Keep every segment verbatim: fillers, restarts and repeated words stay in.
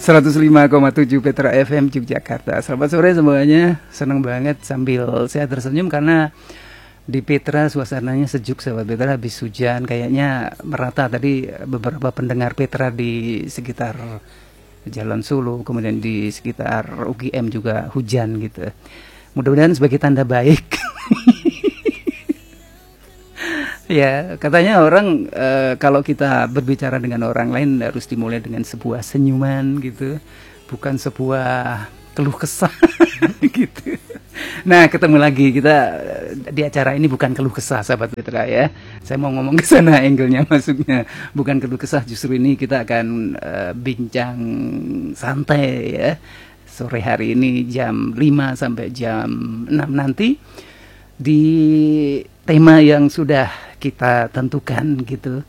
seratus lima koma tujuh Petra F M Yogyakarta. Selamat sore semuanya. Senang banget sambil saya tersenyum karena di Petra suasananya sejuk, sahabat Petra. Habis hujan kayaknya merata tadi beberapa pendengar Petra di sekitar Jalan Solo, kemudian di sekitar U G M juga hujan gitu. Mudah-mudahan sebagai tanda baik. Ya, katanya orang e, kalau kita berbicara dengan orang lain harus dimulai dengan sebuah senyuman gitu, bukan sebuah keluh kesah gitu. Nah, ketemu lagi kita di acara ini bukan keluh kesah, sahabat Petra ya. Saya mau ngomong ke sana angle-nya masuknya, bukan keluh kesah, justru ini kita akan e, bincang santai ya. Sore hari ini jam lima sampai jam enam nanti di tema yang sudah kita tentukan gitu.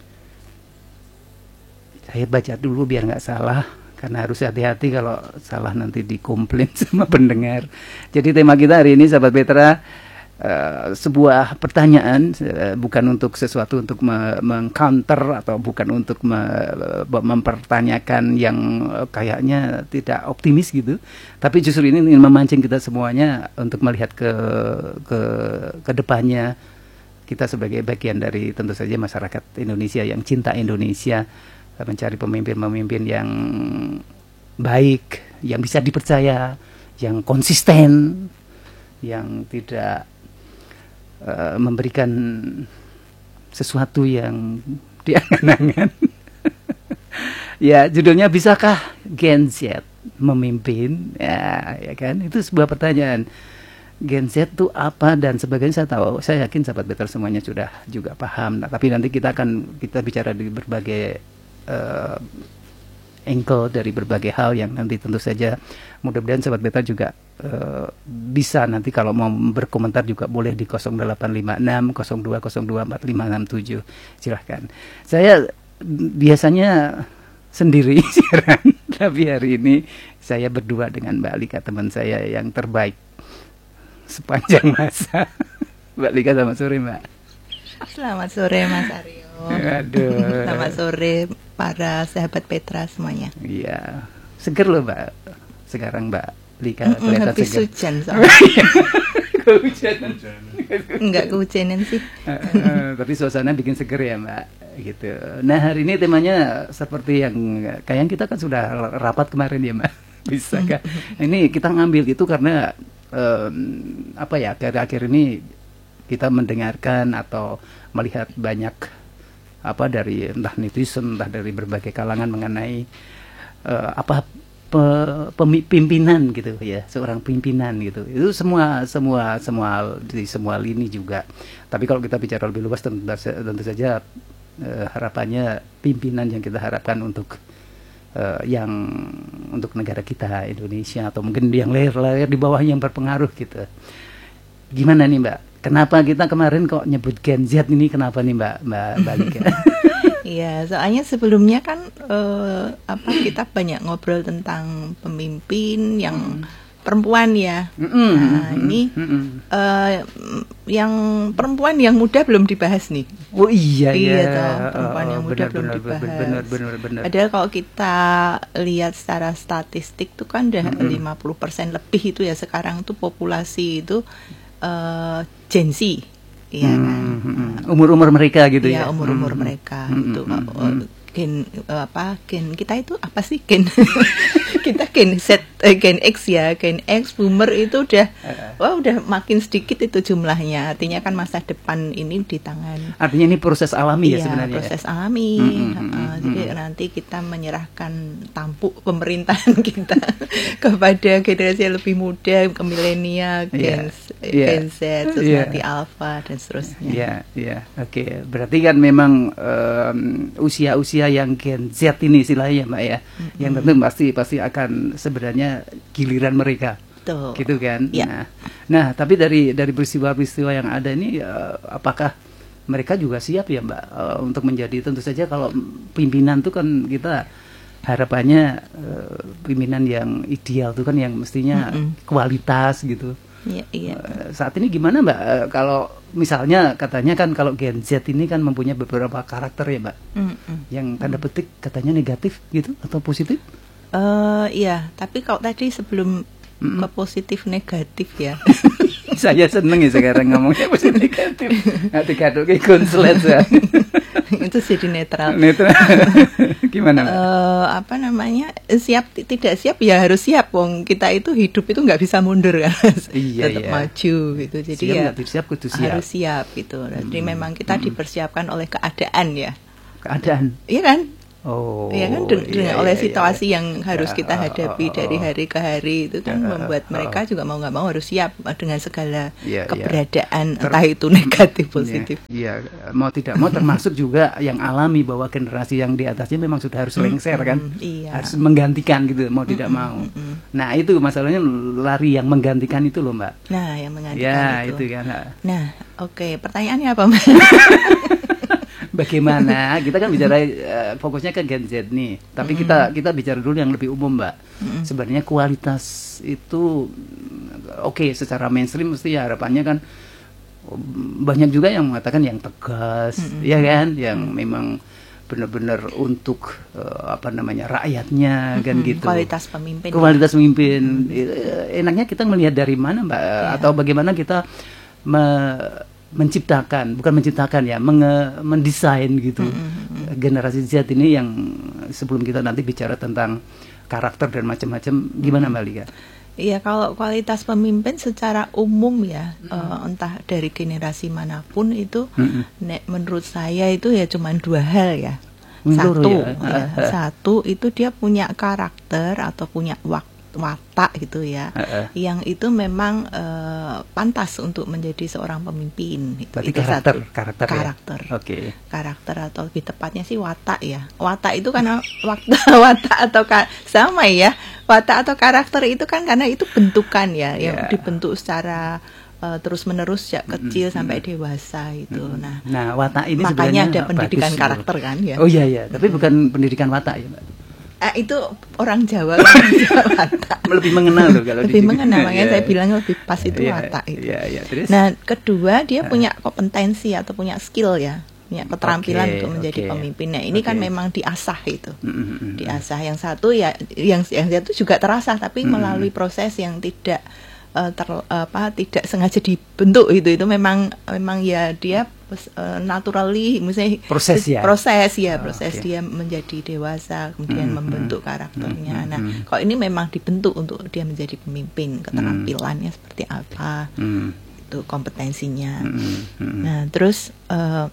Saya baca dulu biar nggak salah, karena harus hati-hati kalau salah nanti dikomplain sama pendengar. Jadi tema kita hari ini, sahabat Petra, uh, sebuah pertanyaan, uh, bukan untuk sesuatu untuk meng-counter atau bukan untuk me- mempertanyakan yang uh, kayaknya tidak optimis gitu, tapi justru ini ingin memancing kita semuanya untuk melihat ke ke ke depannya. Kita sebagai bagian dari tentu saja masyarakat Indonesia yang cinta Indonesia, mencari pemimpin-pemimpin yang baik, yang bisa dipercaya, yang konsisten, yang tidak uh, memberikan sesuatu yang diangan-angan. Ya, judulnya bisakah Gen Z memimpin? Ya, ya kan? Itu sebuah pertanyaan. Gen Z itu apa dan sebagainya, saya tahu, saya yakin sahabat Petra semuanya sudah juga paham. Nah, tapi nanti kita akan kita bicara di berbagai uh, angle dari berbagai hal yang nanti tentu saja mudah-mudahan sahabat Petra juga uh, bisa nanti kalau mau berkomentar juga boleh di nol delapan lima enam nol dua nol dua empat lima enam tujuh. Silahkan. Saya biasanya sendiri siaran, tapi hari ini saya berdua dengan Mbak Lika, teman saya yang terbaik sepanjang masa. Mbak Lika, selamat sore Mbak. Selamat sore Mas Aryo. Aduh. Selamat sore para sahabat Petra semuanya. Iya, seger loh Mbak. Sekarang Mbak Lika Mm-mm, kelihatan habis seger. hujan soalnya. Kehujanan. Enggak kehujanan sih. Uh, uh, tapi suasana bikin seger ya Mbak. Gitu. Nah, hari ini temanya seperti yang kayak kita kan sudah rapat kemarin ya Mbak. Bisa kan? Ini kita ngambil itu karena Um, apa ya, akhir-akhir ini kita mendengarkan atau melihat banyak apa dari entah netizen, entah dari berbagai kalangan mengenai uh, apa pe, pemi- pimpinan gitu ya, seorang pimpinan gitu. Itu semua semua semua di semua lini juga. Tapi kalau kita bicara lebih luas tentu, tentu saja uh, harapannya pimpinan yang kita harapkan untuk Uh, yang untuk negara kita Indonesia atau mungkin yang layer-layer di bawah yang berpengaruh gitu. Gimana nih Mbak? Kenapa kita kemarin kok nyebut Gen Z ini? Kenapa nih Mbak Mbak Balika? Iya, soalnya sebelumnya kan uh, apa kita banyak ngobrol tentang pemimpin yang hmm. perempuan ya. Mm-mm, nah mm-mm, ini mm-mm. Uh, yang perempuan yang muda belum dibahas nih. Oh iya iya ya. toh, perempuan oh, yang muda benar, belum benar, dibahas. Benar, benar, benar. Padahal kalau kita lihat secara statistik tuh kan udah mm-hmm. lima puluh persen lebih itu ya sekarang tuh populasi itu uh, Gen Z. Iya mm-hmm. kan. Umur-umur mereka gitu ya. Iya, umur-umur mm-hmm. mereka mm-hmm. itu. Mm-hmm. Gen apa gen kita itu apa sih gen kita gen Z eh, gen X ya, gen X boomer itu udah wah udah makin sedikit itu jumlahnya, artinya kan masa depan ini di tangan, artinya ini proses alami iya, ya sebenarnya proses alami mm-hmm, uh, mm-hmm. jadi nanti kita menyerahkan tampuk pemerintahan kita kepada generasi yang lebih muda, ke milenial, gen, yeah. gen Z, terus yeah. nanti alpha dan seterusnya. Iya, yeah, iya, yeah. Oke, okay. Berarti kan memang um, usia-usia yang Gen Z ini istilahnya Mbak ya, mm-hmm. yang tentu pasti pasti akan sebenarnya giliran mereka, Tuh. gitu kan. Ya. Nah, nah tapi dari dari peristiwa-peristiwa yang ada ini, uh, apakah mereka juga siap ya Mbak uh, untuk menjadi, tentu saja kalau pimpinan itu kan kita harapannya uh, pimpinan yang ideal itu kan yang mestinya mm-hmm. kualitas gitu. Iya, iya. Uh, saat ini gimana Mbak? Uh, kalau misalnya katanya kan kalau Gen Z ini kan mempunyai beberapa karakter ya Mbak, mm-hmm. yang tanda petik katanya negatif gitu atau positif? Uh, iya, tapi kalau tadi sebelum mm-hmm. ke positif negatif ya. Saya seneng ya sekarang ngomongnya positif negatif. Nggak dikaduk ke konslet ya. Itu jadi netral. Netral. Gimana? Uh, apa namanya? Siap tidak siap ya harus siap. Wong kita itu hidup itu nggak bisa mundur kan. Iya, tetap iya. maju gitu. Jadi siap, ya nggak siap, kudu siap. harus siap gitu. Jadi hmm. memang kita hmm. dipersiapkan oleh keadaan ya. Keadaan. Iya kan? Oh, ya kan dengan iya, oleh iya, situasi iya. yang harus ya, kita hadapi oh, oh, dari hari ke hari itu kan ya, membuat oh, mereka juga mau nggak mau harus siap dengan segala ya, keberadaan ya. entah itu negatif positif. Iya, ya. Mau tidak mau termasuk juga yang alami bahwa generasi yang di atasnya memang sudah harus lengser kan, iya. harus menggantikan gitu mau tidak mau. Nah itu masalahnya lari yang menggantikan itu loh Mbak. Nah yang menggantikan ya, itu. itu kan. Nah oke okay. Pertanyaannya apa Mbak? Bagaimana kita kan bicara uh, fokusnya ke Gen Z nih, tapi mm-hmm. kita kita bicara dulu yang lebih umum Mbak. Mm-hmm. Sebenarnya kualitas itu oke okay, secara mainstream mesti ya harapannya kan banyak juga yang mengatakan yang tegas, mm-hmm. ya kan, yang mm-hmm. memang benar-benar untuk uh, apa namanya rakyatnya mm-hmm. kan gitu. Kualitas pemimpin. Kualitas pemimpin. Mm-hmm. Enaknya kita melihat dari mana Mbak, yeah. atau bagaimana kita me- menciptakan, bukan menciptakan ya, menge- mendesain gitu mm-hmm. generasi Z ini yang sebelum kita nanti bicara tentang karakter dan macam-macam, gimana Mbak Lika? Iya, kalau kualitas pemimpin secara umum ya, mm-hmm. uh, entah dari generasi manapun itu, mm-hmm. nek, menurut saya itu ya cuma dua hal ya. Menurut satu, ya. ya, satu itu dia punya karakter atau punya waktu watak gitu ya, uh-uh. yang itu memang uh, pantas untuk menjadi seorang pemimpin. Berarti itu karakter, satu. karakter, karakter, ya? Okay. karakter atau lebih tepatnya sih watak ya. Watak itu karena watak atau ka- sama ya, watak atau karakter itu kan karena itu bentukan ya, yeah. yang dibentuk secara Uh, terus menerus sejak kecil mm-hmm. sampai dewasa itu. Mm-hmm. Nah, nah watak ini makanya ada pendidikan bagus, karakter kan ya. Oh iya iya, tapi mm-hmm. bukan pendidikan watak ya Mbak. Eh, itu orang Jawa, orang Jawa watak. Lebih mengenal loh kalau lebih di mengenal, makanya yeah. saya bilang lebih pas itu yeah, watak itu. Yeah, yeah. Terus? Nah, kedua dia punya kompetensi atau punya skill ya, punya keterampilan okay, untuk menjadi okay. pemimpin. Nah, ini okay. kan memang diasah itu. Mm-hmm. Diasah. Yang satu ya yang yang satu juga terasah tapi mm-hmm. melalui proses yang tidak Uh, ter, apa tidak sengaja dibentuk itu itu memang memang ya dia uh, naturally misalnya proses ya proses ya oh, proses okay. dia menjadi dewasa kemudian mm-hmm. membentuk karakternya. Mm-hmm. Nah kalau ini memang dibentuk untuk dia menjadi pemimpin, keterampilannya mm-hmm. seperti apa mm-hmm. itu kompetensinya. Mm-hmm. Nah terus uh,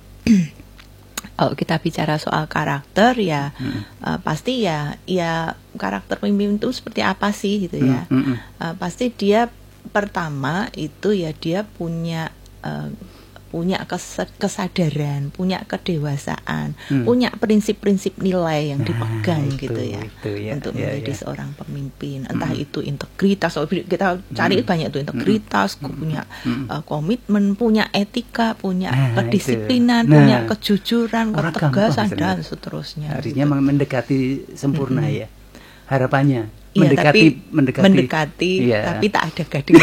kalau kita bicara soal karakter ya hmm. uh, pasti ya ya karakter pemimpin itu seperti apa sih gitu ya. Hmm. Uh, pasti dia pertama itu ya dia punya uh, punya kes- kesadaran, punya kedewasaan, hmm. punya prinsip-prinsip nilai yang dipegang nah, itu, gitu ya, itu ya untuk ya, menjadi ya. seorang pemimpin. Entah hmm. itu integritas, kita cari hmm. banyak tuh integritas, hmm. punya hmm. Uh, komitmen, punya etika, punya nah, kedisiplinan, nah, punya kejujuran, ketegasan dan seterusnya. Artinya gitu. Mendekati sempurna hmm. ya harapannya. Ya, mendekati, tapi, mendekati, mendekati, ya. tapi tak ada gading.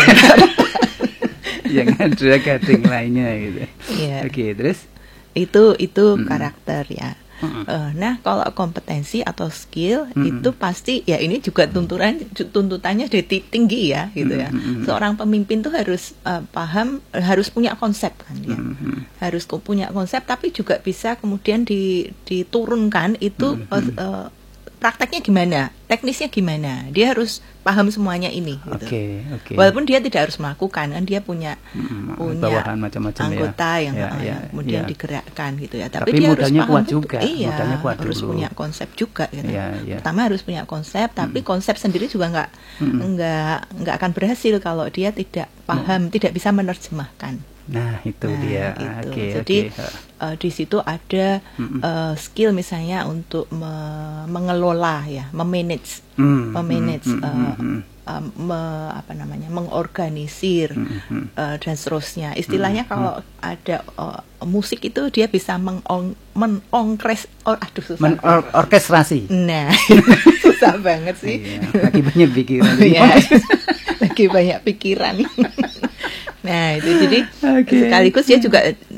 Yang ada gading lainnya gitu. Yeah. Oke, okay, terus itu itu mm-hmm. karakter ya. Mm-hmm. Uh, nah, kalau kompetensi atau skill mm-hmm. itu pasti ya ini juga tuntutan tuntutannya jadi tinggi ya gitu ya. Mm-hmm. Seorang pemimpin tuh harus uh, paham, harus punya konsep kan dia. Mm-hmm. Harus punya konsep tapi juga bisa kemudian di, diturunkan itu mm-hmm. uh, uh, prakteknya gimana, teknisnya gimana, dia harus paham semuanya ini. Gitu. Okay, okay. Walaupun dia tidak harus melakukan, kan dia punya hmm, punya macam-macam anggota ya. yang ya, uh, ya, kemudian ya. digerakkan gitu ya. Tapi, Tapi dia harus paham kuat juga. Iya, kuat harus dulu. punya konsep juga. Gitu. Ya, ya. Pertama harus punya konsep, tapi hmm. konsep sendiri juga nggak hmm. nggak nggak akan berhasil kalau dia tidak paham, hmm. tidak bisa menerjemahkan. Nah itu nah, dia. Itu. Okay, Jadi okay. Uh, di situ ada mm-hmm. uh, skill misalnya untuk me- mengelola ya, memanage, mm-hmm. memanage, mm-hmm. uh, uh, me, apa namanya, mengorganisir mm-hmm. uh, dan seterusnya. Istilahnya mm-hmm. kalau ada uh, musik itu dia bisa mengong, menongkres, or, aduh susah. Menorkestrasi. Nah susah banget sih. Iya, lagi banyak pikiran. Ya, lagi banyak pikiran. Nah itu jadi okay. sekaligus dia juga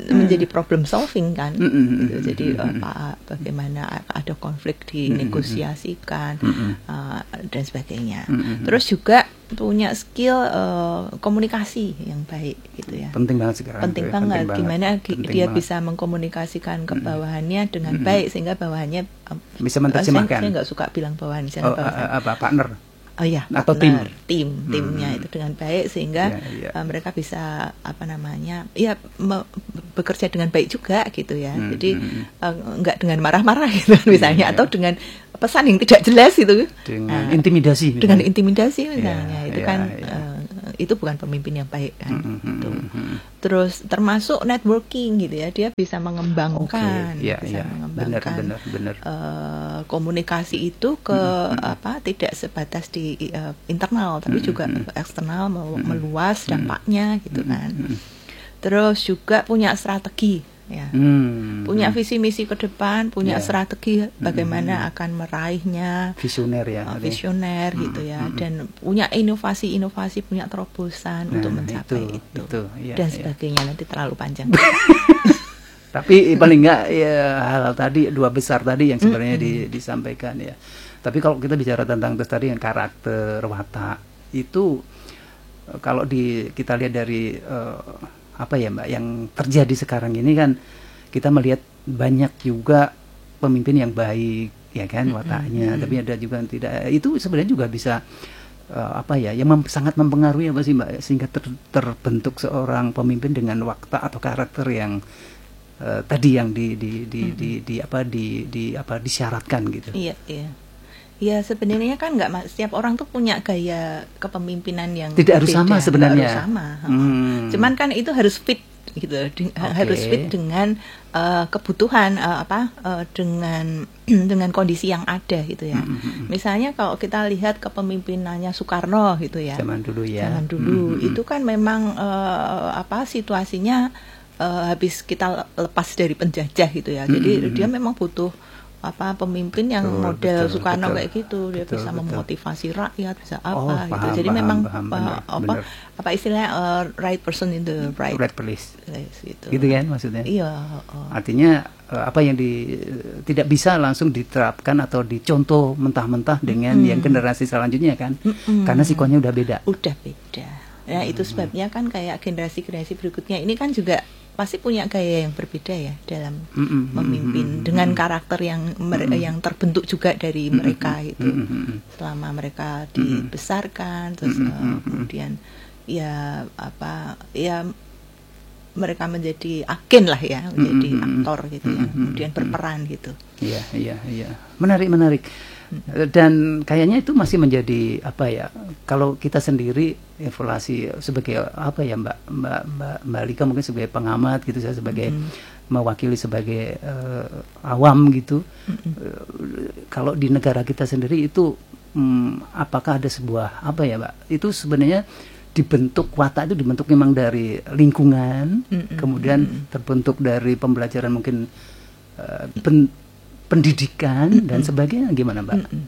menjadi problem solving kan. Mm, mm, gitu. mm, Jadi mm, mm. apa bagaimana ada konflik Mm, dinegosiasikan mm, mm. uh, dan sebagainya. Mm, mm. Terus juga punya skill uh, komunikasi yang baik gitu ya. Penting banget sekarang. Penting itu ya, banget penting gimana gi- Penting dia banget. bisa mengkomunikasikan ke Mm, bawahannya dengan mm, baik sehingga bawahannya uh, Bisa saya menerjemahkan. saya nggak suka bilang bawahan, Oh, jangan a- bawahan. a- apa partner? Oh ya, Atau partner, tim. tim, timnya Hmm. itu dengan baik sehingga Iya, iya. uh, mereka bisa apa namanya, ya me- bekerja dengan baik juga gitu ya. Hmm, Jadi hmm. uh, nggak dengan marah-marah gitu misalnya, Iya. atau dengan pesan yang tidak jelas itu. Dengan Nah, intimidasi. dengan misalnya. intimidasi misalnya, Iya, itu iya, kan iya. uh, itu bukan pemimpin yang baik kan. Hmm, hmm, gitu. hmm, hmm. Terus termasuk networking gitu ya, dia bisa mengembangkan, Oke, iya, bisa iya. Benar, mengembangkan benar, benar. eh, komunikasi itu ke apa tidak sebatas di eh, internal tapi juga eksternal melu- meluas dampaknya gitu kan. Terus juga punya strategi ya. Hmm. Punya visi misi ke depan, punya Ya. strategi bagaimana akan meraihnya, Visioner ya. uh, artinya. visioner gitu ya, dan punya inovasi-inovasi, punya terobosan untuk Nah, mencapai itu, itu, itu, iya, dan iya. sebagainya. Nanti terlalu panjang. Tapi paling enggak ya hal tadi dua besar tadi yang sebenarnya di- disampaikan ya. Tapi kalau kita bicara tentang terus tadi yang karakter watak itu eh, kalau di kita lihat dari eh, apa ya Mbak yang terjadi sekarang ini kan kita melihat banyak juga pemimpin yang baik ya kan wataknya, tapi ada juga yang tidak. Itu sebenarnya juga bisa eh, apa ya yang mem- sangat mempengaruhi apa sih Mbak sehingga ter- terbentuk seorang pemimpin dengan watak atau karakter yang eh, tadi yang di di di, di, di apa di di apa disyaratkan gitu. Iya, iya. Ya sebenarnya kan nggak ma- setiap orang tuh punya gaya kepemimpinan yang Tidak harus berbeda, sama nggak sebenarnya. harus sama. Hmm. Cuman kan itu harus fit gitu, di- Oke. harus fit dengan eh, kebutuhan eh, apa eh, dengan dengan kondisi yang ada gitu ya. Hmm, Misalnya kalau kita lihat kepemimpinannya Soekarno gitu ya. Zaman dulu ya. Zaman dulu Hmm, hmm, itu kan memang eh, apa situasinya eh, habis kita lepas dari penjajah gitu ya. Jadi Hmm, dia memang butuh apa pemimpin yang Betul, model betul, Soekarno betul. kayak gitu, dia Betul, bisa betul. memotivasi rakyat, bisa apa Oh, gitu. paham, Jadi paham, memang paham, uh, benar, apa benar. apa istilahnya uh, right person in the right, Red police. place gitu. Gitu kan maksudnya? Iya. oh. Artinya eh, apa yang di tidak bisa langsung diterapkan atau dicontoh mentah-mentah dengan yang generasi selanjutnya kan? Mm-mm. Karena sikonya udah beda. Udah beda. Nah itu sebabnya kan kayak generasi-generasi berikutnya ini kan juga pasti punya gaya yang berbeda ya dalam Mm-mm, memimpin mm-mm, dengan mm-mm. karakter yang mer- yang terbentuk juga dari mereka itu mm-mm. selama mereka dibesarkan terus Mm-mm, uh, mm-mm. kemudian ya apa ya mereka menjadi agen lah ya menjadi Mm-mm, aktor gitu ya mm-mm, kemudian berperan gitu. Iya, iya, iya. Menarik, menarik. Dan kayaknya itu masih menjadi apa ya? Kalau kita sendiri evaluasi sebagai apa ya Mbak Mbak Mbak, Mbak Lika mungkin sebagai pengamat gitu, saya sebagai mewakili sebagai eh, awam gitu. Eh, kalau di negara kita sendiri itu hmm, apakah ada sebuah apa ya Mbak? Itu sebenarnya dibentuk watak itu dibentuk memang dari lingkungan, Mm-mm. kemudian terbentuk dari pembelajaran mungkin eh, pen- pendidikan dan sebagainya gimana Mbak? Mm-mm.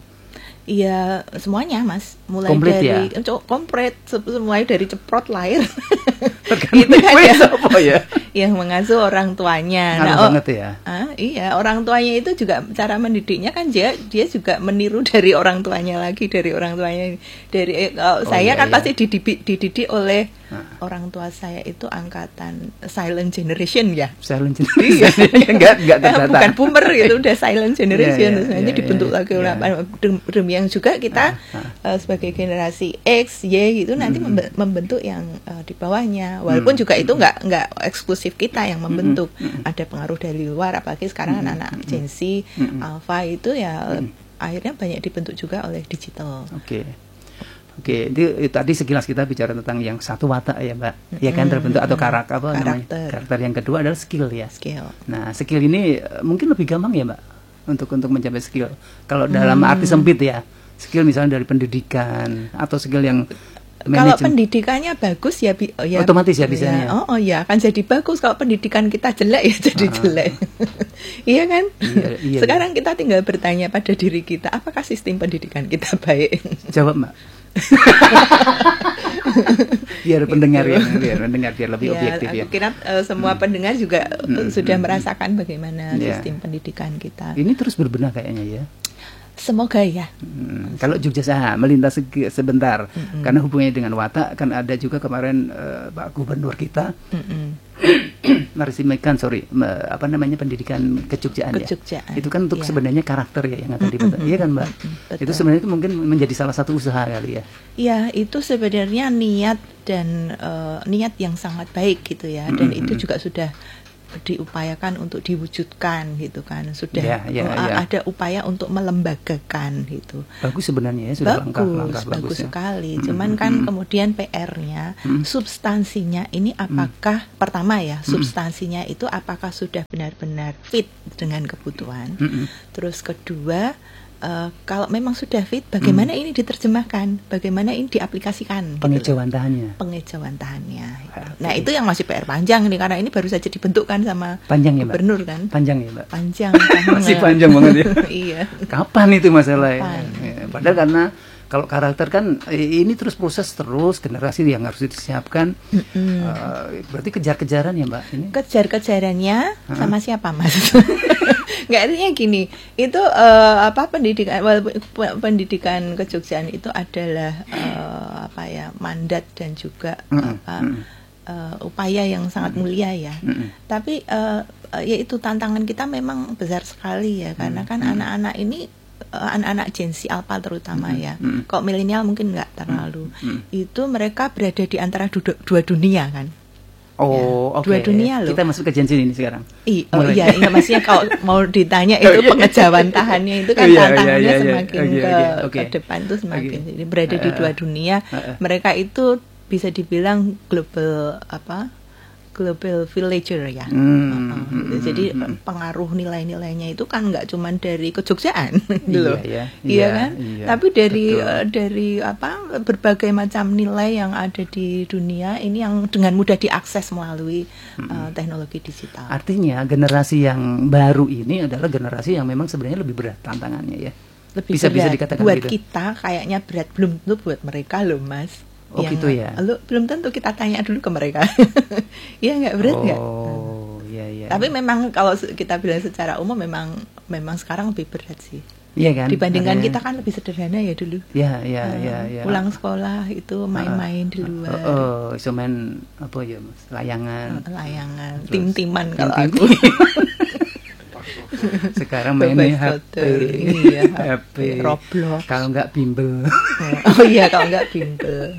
Iya semuanya mas, mulai Komplit dari ya? co- komplit se- mulai dari ceprot lahir Tergantung itu kan wes ya, apa ya? yang mengasuh orang tuanya. Ngaruh oh, banget ya. ah, iya orang tuanya itu juga cara mendidiknya kan dia dia juga meniru dari orang tuanya lagi dari orang tuanya dari eh, oh, Oh, saya iya, kan iya. pasti dididik dididik oleh Ah. orang tua saya itu angkatan silent generation ya. Silent generation. enggak enggak terdata. Bukan boomer gitu, udah silent generation. Iya, iya, Nanti iya, dibentuk iya, lagi iya. oleh apa dem- demi yang juga kita Ah, eh, sebagai generasi X, Y gitu nanti membe- membentuk yang eh, di bawahnya. Walaupun juga itu nggak nggak eksklusif kita yang membentuk. Ada pengaruh dari luar, apalagi sekarang anak-anak Gen Z, Alpha itu ya akhirnya banyak dibentuk juga oleh digital. Oke. Oke, itu, itu tadi sekilas kita bicara tentang yang satu watak ya Mbak, ya kan terbentuk atau karakter apa namanya? Karakter. Karakter yang kedua adalah skill ya. Skill. Nah, skill ini eh, mungkin lebih gampang ya Mbak untuk untuk mencapai skill. Kalau dalam arti sempit ya, skill misalnya dari pendidikan atau skill yang Kalau manajemen. pendidikannya bagus ya, bi- oh ya Otomatis ya bisanya. oh, oh ya akan jadi bagus. Kalau pendidikan kita jelek ya jadi Ah. jelek. Iya kan? Iya, iya, Sekarang kita tinggal bertanya pada diri kita, apakah sistem pendidikan kita baik? Jawab Mbak. biar pendengar ya, biar pendengar biar lebih ya, objektif aku ya. kira uh, semua hmm. pendengar juga hmm. sudah hmm. merasakan bagaimana yeah. sistem pendidikan kita. Ini terus berbenah kayaknya ya. Semoga ya. Hmm, kalau Jogja Saha melintas sebentar, mm-hmm. karena hubungannya dengan Watak kan ada juga kemarin uh, Pak Gubernur kita mm-hmm. meresmikan sorry me, apa namanya pendidikan kejogjaan, kejogjaan ya. Itu kan untuk ya. sebenarnya karakter ya yang akan dibentuk, mm-hmm. iya kan Mbak? Mm-hmm. Itu sebenarnya itu mungkin menjadi salah satu usaha kali ya. Iya, itu sebenarnya niat dan uh, niat yang sangat baik gitu ya, dan mm-hmm. itu juga sudah diupayakan untuk diwujudkan gitu kan, sudah ya, ya, uh, ya. ada upaya untuk melembagakan gitu. Bagus sebenarnya ya, sudah bagus, langkah, langkah bagus, bagus ya. sekali. Mm-hmm. Cuman kan mm-hmm. kemudian P R-nya, mm-hmm. substansinya ini apakah mm-hmm. pertama ya, substansinya mm-hmm. itu apakah sudah benar-benar fit dengan kebutuhan. Mm-hmm. Terus kedua, Uh, kalau memang sudah fit, bagaimana hmm. ini diterjemahkan, bagaimana ini diaplikasikan, pengejauhan gitu. tahannya, pengejauhan tahannya. Gitu. Ah, nah itu yang masih P R panjang nih, karena ini baru saja dibentukkan sama panjang ya, gubernur kan, panjang ya Mbak, panjang, masih panjang banget ya. Iya. Kapan itu masalahnya? Kapan? Ya, padahal karena kalau karakter kan ini terus proses terus generasi yang harus disiapkan. Mm-hmm. Uh, berarti kejar-kejaran ya Mbak ini? Kejar-kejarannya uh-huh. sama siapa Mas? Nggak, artinya gini, itu uh, apa pendidikan pendidikan kejogjaan itu adalah uh, apa ya mandat dan juga mm-hmm. apa uh, upaya yang sangat mulia ya. Mm-hmm. Tapi uh, yaitu tantangan kita memang besar sekali ya, karena kan mm-hmm. anak-anak ini uh, anak-anak Gen Z Alpha terutama mm-hmm. ya. Mm-hmm. Kok milenial mungkin nggak terlalu. Mm-hmm. Itu mereka berada di antara du- dua dunia kan. Oh, ya, oke. Dua dunia loh. Kita masuk ke Gen Z ini sekarang. I, oh iya, iya, maksudnya kalau mau ditanya itu pengejauhan tahannya itu kan tantangannya yeah, yeah, yeah, semakin yeah. Okay, ke, okay, okay. ke depan tuh semakin okay. Jadi berada di dua dunia. Uh, uh, uh. Mereka itu bisa dibilang global apa? Global villager ya. Hmm, uh, uh, hmm, jadi hmm. pengaruh nilai-nilainya itu kan nggak cuma dari kejogjaan, gitu. Iya, iya, iya kan? Iya, tapi dari uh, dari apa berbagai macam nilai yang ada di dunia ini yang dengan mudah diakses melalui hmm. uh, teknologi digital. Artinya generasi yang baru ini adalah generasi yang memang sebenarnya lebih berat tantangannya ya. Lebih bisa berat. bisa dikatakan buat gitu. Kita kayaknya berat, belum tentu buat mereka loh Mas. Oh yang, gitu ya. Lu, belum tentu kita tanya dulu ke mereka. Iya nggak berat nggak? Oh iya iya. Tapi memang kalau kita bilang secara umum memang memang sekarang lebih berat sih. Iya kan. Dibandingkan Artinya, kita kan lebih sederhana ya dulu. Iya iya uh, iya. Ya. Pulang sekolah itu main-main uh, di luar. Oh, oh iso main apa ya Mas? Layangan. Uh, layangan. Terus, tim-timan kalau tim aku. Sekarang mainnya H P, iya, H P, Roblox. Kalau nggak bimbel. Oh iya, kalau nggak bimbel.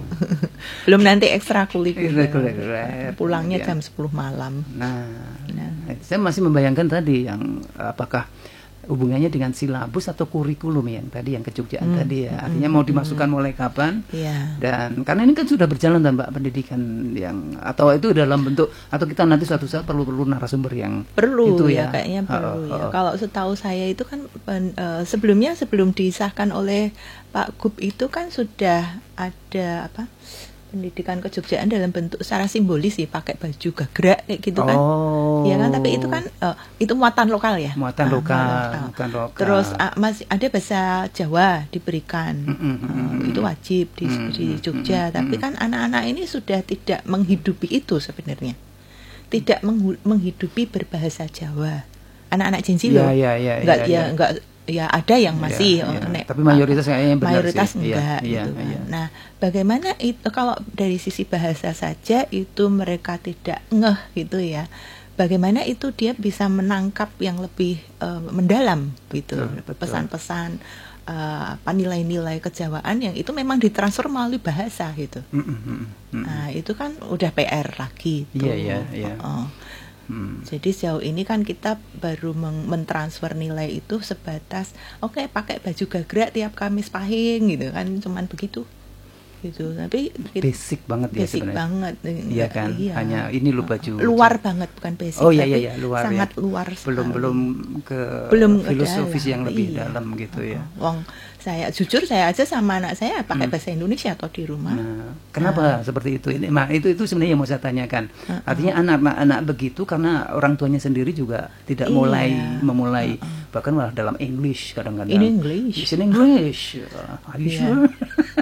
Belum nanti ekstrakurikuler. Pulangnya ya. jam sepuluh malam. Nah, nah, saya masih membayangkan tadi yang apakah hubungannya dengan silabus atau kurikulum yang tadi yang kejogjaan hmm. tadi ya. Artinya hmm. mau dimasukkan mulai kapan? Yeah. Dan karena ini kan sudah berjalan dan Mbak pendidikan yang atau itu dalam bentuk atau kita nanti suatu saat perlu perlu narasumber yang perlu itu ya, ya kayaknya perlu oh, ya. Oh. Kalau setahu saya itu kan uh, sebelumnya sebelum disahkan oleh Pak Gub itu kan sudah ada apa? Pendidikan kejogjaan dalam bentuk secara simbolis sih, pakai baju gagrak kayak gitu kan. Oh. Ya kan, tapi itu kan uh, itu muatan lokal ya. Muatan uh, lokal, lokal. muatan lokal. Terus uh, masih ada bahasa Jawa diberikan. Mm, mm, mm, uh, itu wajib di, mm, di Jogja, mm, tapi kan anak-anak ini sudah tidak menghidupi itu sebenarnya. Tidak menghu- menghidupi berbahasa Jawa. Anak-anak Gen Z loh. Ya, ya, ya, enggak ya, ya, ya. enggak ya ada yang masih ya, ya. nek, tapi mayoritas kayaknya benar mayoritas sih. enggak ya, gitu ya, kan. ya. Nah, bagaimana itu kalau dari sisi bahasa saja itu mereka tidak ngeh gitu ya. Bagaimana itu dia bisa menangkap yang lebih uh, mendalam gitu, betul, pesan-pesan uh, apa nilai-nilai kejawaan yang itu memang ditransfer melalui bahasa gitu. Mm, mm, mm, mm. Nah, itu kan udah P R lagi tuh. Iya, iya, iya. Uh, Hmm. Jadi sejauh ini kan kita baru meng- mentransfer nilai itu sebatas oke okay, pakai baju gagrak tiap Kamis Pahing gitu kan, cuman begitu gitu. Tapi basic banget ya basic sebenarnya. banget. Iya kan, iya. hanya ini lo baju luar banget, bukan basic. Oh iya iya, iya luar sangat ya. luar belum sekali. belum ke belum filosofis dalam. yang lebih iya. dalam gitu ya. Wong saya jujur saya aja sama anak saya pakai hmm. bahasa Indonesia atau di rumah. Nah, kenapa nah. seperti itu? Ini mah itu itu sebenarnya yang mau saya tanyakan. Uh-uh. Artinya anak-anak begitu karena orang tuanya sendiri juga tidak iya. mulai memulai uh-uh. bahkan malah dalam English kadang-kadang. In English. In English. Are you yeah. sure?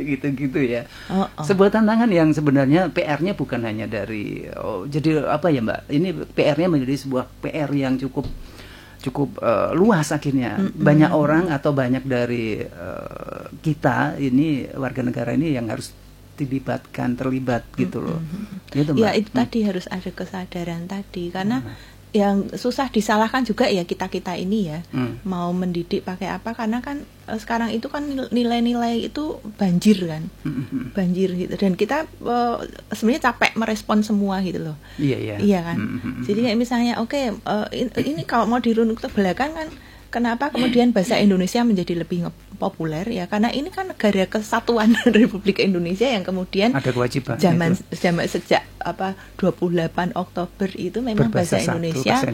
gitu-gitu ya. Oh, oh. Sebuah tantangan yang sebenarnya P R-nya bukan hanya dari oh, jadi apa ya Mbak? Ini P R-nya menjadi sebuah P R yang cukup cukup uh, luas akhirnya. Mm-hmm. Banyak orang atau banyak dari uh, kita ini warga negara ini yang harus dilibatkan, terlibat gitu loh. Mm-hmm. Gitu, ya Mbak. itu hmm. tadi harus ada kesadaran tadi karena hmm. yang susah disalahkan juga ya kita-kita ini ya, hmm. mau mendidik pakai apa, karena kan eh, sekarang itu kan nilai-nilai itu banjir kan, hmm. banjir gitu, dan kita eh, sebenarnya capek merespon semua gitu loh. Iya iya. Iya kan. hmm. Jadi kayak misalnya oke okay, uh, ini, ini kalau mau dirunut ke belakang kan, kenapa kemudian bahasa Indonesia menjadi lebih populer ya, karena ini kan negara kesatuan Republik Indonesia yang kemudian ada kewajiban zaman itu. zaman sejak apa dua puluh delapan Oktober itu memang bahasa Indonesia